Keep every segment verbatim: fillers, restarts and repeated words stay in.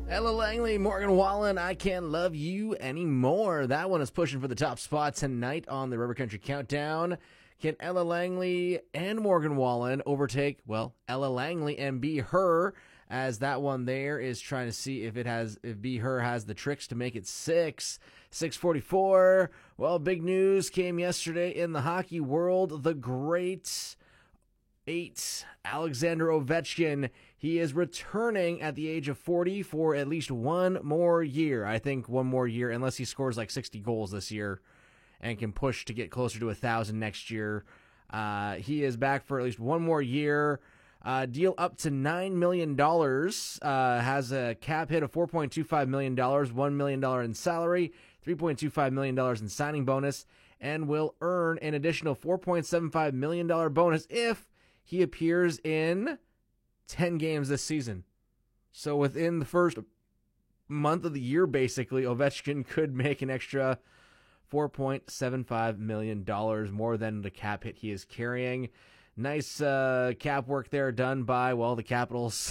Ella Langley, Morgan Wallen, I Can't Love You Anymore. That one is pushing for the top spot tonight on the River Country Countdown. Can Ella Langley and Morgan Wallen overtake, well, Ella Langley and Be Her, as that one there is trying to see if it has, if Be Her has the tricks to make it six. six forty-four. Well, big news came yesterday in the hockey world. The great eight, Alexander Ovechkin, he is returning at the age of forty for at least one more year. I think one more year, unless he scores like sixty goals this year and can push to get closer to one thousand next year. Uh, he is back for at least one more year. Uh, deal up to nine million dollars. Uh, has a cap hit of four point two five million dollars, one million dollars in salary, three point two five million dollars in signing bonus, and will earn an additional four point seven five million dollars bonus if he appears in ten games this season. So within the first month of the year, basically, Ovechkin could make an extra four point seven five million dollars, more than the cap hit he is carrying. Nice uh, cap work there done by, well, the Capitals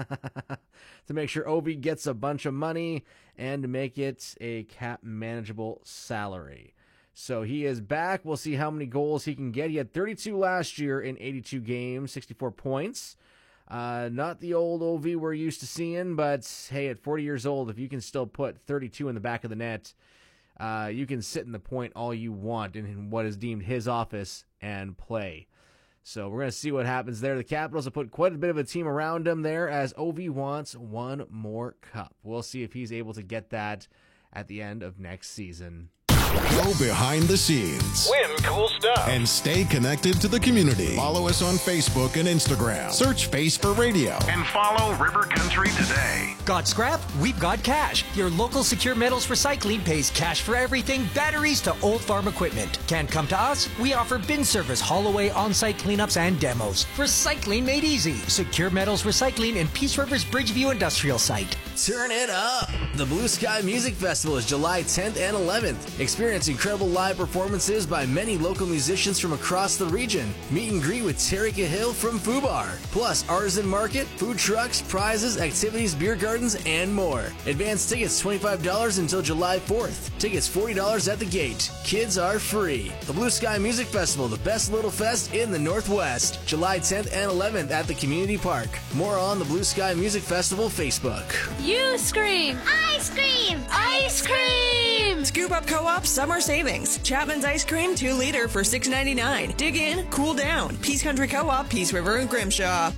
to make sure Ovi gets a bunch of money and to make it a cap manageable salary. So he is back. We'll see how many goals he can get. He had thirty-two last year in eighty-two games, sixty-four points. Uh, not the old O V we're used to seeing, but hey, at forty years old, if you can still put thirty-two in the back of the net, uh, you can sit in the point all you want in what is deemed his office and play. So we're going to see what happens there. The Capitals have put quite a bit of a team around him there as Ovi wants one more cup. We'll see if he's able to get that at the end of next season. Go behind the scenes. Win cool stuff. And stay connected to the community. Follow us on Facebook and Instagram. Search Face for Radio. And follow River Country today. Got scrap? We've got cash. Your local Secure Metals Recycling pays cash for everything, batteries to old farm equipment. Can't come to us? We offer bin service, haul away, on-site cleanups, and demos. Recycling made easy. Secure Metals Recycling in Peace River's Bridgeview Industrial Site. Turn it up! The Blue Sky Music Festival is July tenth and eleventh. Experience incredible live performances by many local musicians from across the region. Meet and greet with Terry Cahill from Fubar. Plus, artisan market, food trucks, prizes, activities, beer gardens, and more. Advance tickets twenty-five dollars until July fourth. Tickets forty dollars at the gate. Kids are free. The Blue Sky Music Festival, the best little fest in the Northwest. July tenth and eleventh at the Community Park. More on the Blue Sky Music Festival Facebook. You scream! Ice cream! Ice cream! Scoop Up Co-op Summer Savings. Chapman's Ice Cream, two liter for six ninety-nine. Dig in, cool down. Peace Country Co-op, Peace River and Grimshaw.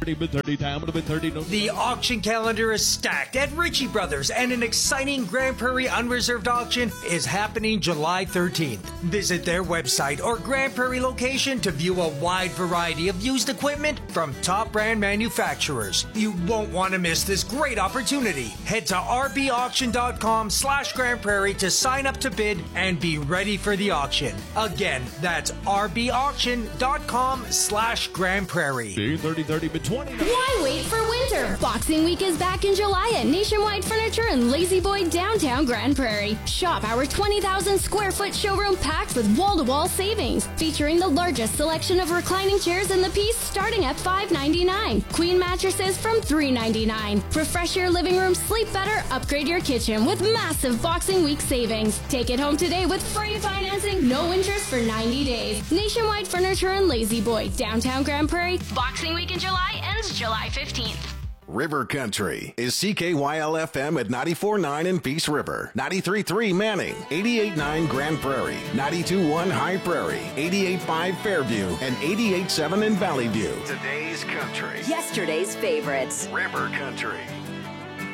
The auction calendar is stacked at Ritchie Brothers, and an exciting Grand Prairie Unreserved auction is happening July thirteenth. Visit their website or Grand Prairie location to view a wide variety of used equipment from top brand manufacturers. You won't want to miss this great opportunity. Head to rbauction.com slash Grand Prairie to sign up to bid and be ready for the auction. Again, that's rbauction.com slash Grand Prairie. thirty thirty twenty. Why wait for winter? Boxing Week is back in July at Nationwide Furniture in Lazy Boy, downtown Grand Prairie. Shop our twenty thousand square foot showroom packed with wall-to-wall savings, featuring the largest selection of reclining chairs in the piece starting at five ninety-nine. Queen mattresses from three ninety-nine. Refresh your living room, sleep better, upgrade your kitchen with massive Boxing Week savings. Take it home today with free financing, no interest for ninety days. Nationwide Furniture in Lazy Boy, downtown Grand Prairie. Boxing Week in July ends July fifteenth. River Country is C K Y L F M at ninety-four point nine in Peace River, ninety-three point three Manning, eighty-eight point nine Grand Prairie, ninety-two point one High Prairie, eighty-eight point five Fairview, and eighty-eight point seven in Valley View. Today's country. Yesterday's favorites. River Country.